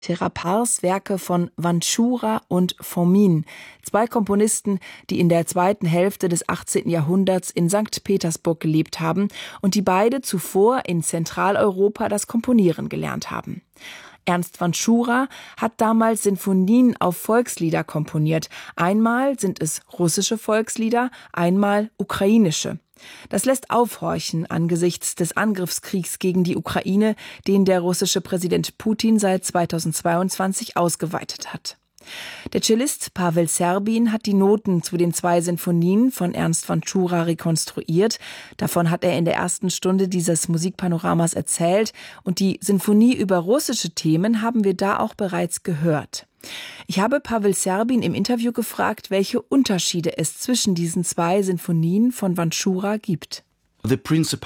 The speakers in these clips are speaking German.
Pars Werke von Vanchura und Fomin, zwei Komponisten, die in der zweiten Hälfte des 18. Jahrhunderts in Sankt Petersburg gelebt haben und die beide zuvor in Zentraleuropa das Komponieren gelernt haben. Ernst Vanchura hat damals Sinfonien auf Volkslieder komponiert. Einmal sind es russische Volkslieder, einmal ukrainische. Das lässt aufhorchen angesichts des Angriffskriegs gegen die Ukraine, den der russische Präsident Putin seit 2022 ausgeweitet hat. Der Cellist Pavel Serbin hat die Noten zu den zwei Sinfonien von Ernst Vanchura rekonstruiert. Davon hat er in der ersten Stunde dieses Musikpanoramas erzählt. Und die Sinfonie über russische Themen haben wir da auch bereits gehört. Ich habe Pavel Serbin im Interview gefragt, welche Unterschiede es zwischen diesen zwei Sinfonien von Vanchura gibt. Das Prinzip,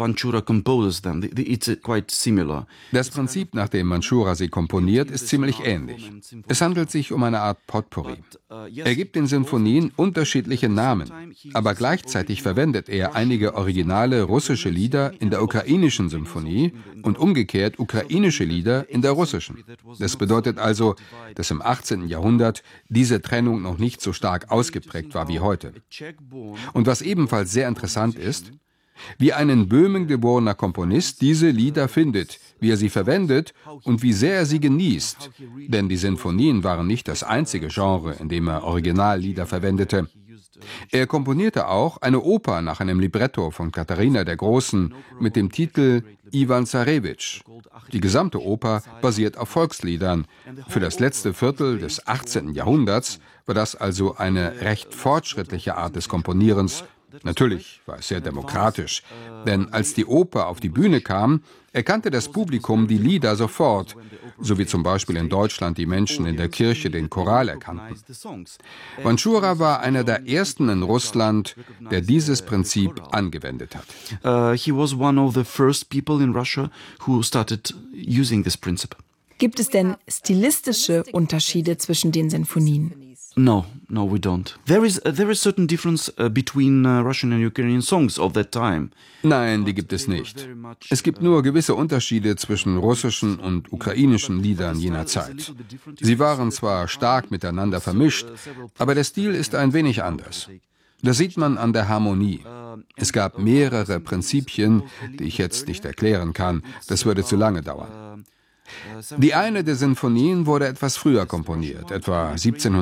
nach dem Vanchura sie komponiert, ist ziemlich ähnlich. Es handelt sich um eine Art Potpourri. Er gibt den Sinfonien unterschiedliche Namen, aber gleichzeitig verwendet er einige originale russische Lieder in der ukrainischen Symphonie und umgekehrt ukrainische Lieder in der russischen. Das bedeutet also, dass im 18. Jahrhundert diese Trennung noch nicht so stark ausgeprägt war wie heute. Und was ebenfalls sehr interessant ist, wie ein in Böhmen geborener Komponist diese Lieder findet, wie er sie verwendet und wie sehr er sie genießt. Denn die Sinfonien waren nicht das einzige Genre, in dem er Originallieder verwendete. Er komponierte auch eine Oper nach einem Libretto von Katharina der Großen mit dem Titel Iwan Zarewitsch. Die gesamte Oper basiert auf Volksliedern. Für das letzte Viertel des 18. Jahrhunderts war das also eine recht fortschrittliche Art des Komponierens. Natürlich war es sehr demokratisch, denn als die Oper auf die Bühne kam, erkannte das Publikum die Lieder sofort, so wie zum Beispiel in Deutschland die Menschen in der Kirche den Choral erkannten. Vanchura war einer der ersten in Russland, der dieses Prinzip angewendet hat. He was one of the first people in Russia who started using this principle. Gibt es denn stilistische Unterschiede zwischen den Sinfonien? No, we don't. There is certain difference between Russian and Ukrainian songs of that time. Nein, die gibt es nicht. Es gibt nur gewisse Unterschiede zwischen russischen und ukrainischen Liedern jener Zeit. Sie waren zwar stark miteinander vermischt, aber der Stil ist ein wenig anders. Das sieht man an der Harmonie. Es gab mehrere Prinzipien, die ich jetzt nicht erklären kann. Das würde zu lange dauern. Die eine der Sinfonien wurde etwas früher komponiert, etwa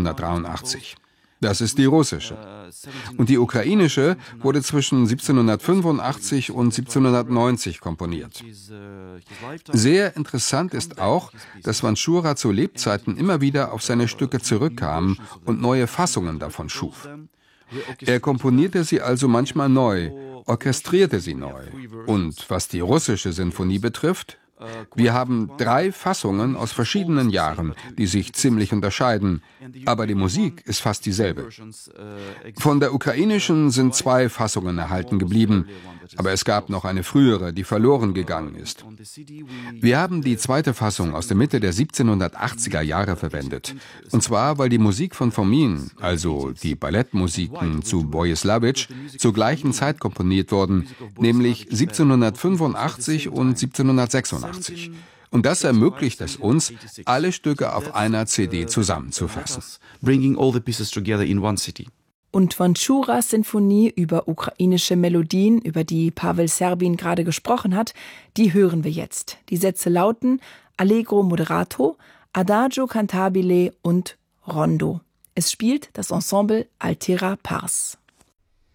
1783. Das ist die russische. Und die ukrainische wurde zwischen 1785 und 1790 komponiert. Sehr interessant ist auch, dass Vanchura zu Lebzeiten immer wieder auf seine Stücke zurückkam und neue Fassungen davon schuf. Er komponierte sie also manchmal neu, orchestrierte sie neu. Und was die russische Sinfonie betrifft, wir haben 3 Fassungen aus verschiedenen Jahren, die sich ziemlich unterscheiden, aber die Musik ist fast dieselbe. Von der ukrainischen sind 2 Fassungen erhalten geblieben, aber es gab noch eine frühere, die verloren gegangen ist. Wir haben die zweite Fassung aus der Mitte der 1780er Jahre verwendet. Und zwar, weil die Musik von Fomin, also die Ballettmusiken zu Bojislawitsch, zur gleichen Zeit komponiert wurden, nämlich 1785 und 1786. Und das ermöglicht es uns, alle Stücke auf einer CD zusammenzufassen. Bringing all the pieces together in one CD. Und Vanchuras Sinfonie über ukrainische Melodien, über die Pavel Serbin gerade gesprochen hat, die hören wir jetzt. Die Sätze lauten Allegro moderato, Adagio cantabile und Rondo. Es spielt das Ensemble Altera Pars.